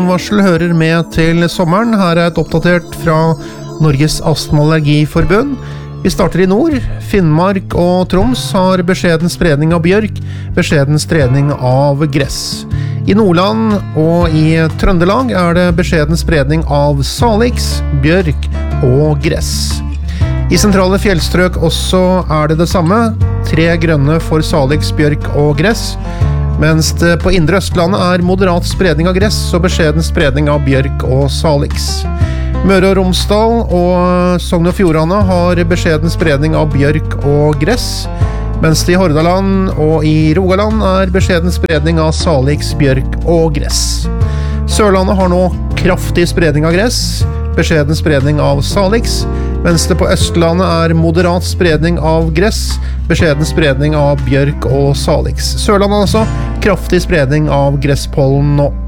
Stormvarsel hører med til sommeren. Her er et oppdatert fra Norges Astma- og Allergiforbund. Vi starter i nord. Finnmark og Troms har beskjeden spredning av bjørk, beskjeden spredning av gress. I Nordland og i Trøndelag er det beskjeden spredning av salix, bjørk og gress. I sentrale fjellstrøk også er det samme. 3 grønne for salix, bjørk og gress. Mens det på indre Østlandet er moderat spredning av gress og beskjeden spredning av bjørk og salix. Møre og Romsdal og Sogn og Fjordane har beskjeden spredning av bjørk og gress, mens det i Hordaland og i Rogaland er beskjeden spredning av salix, bjørk og gress. Sørlandet har nå kraftig spredning av gress, beskjeden spredning av salix, mens det på Østlandet er moderat spredning av gress, beskjeden spredning av bjørk og salix. Sørlandet altså kraftig spredning av gresspollen nå.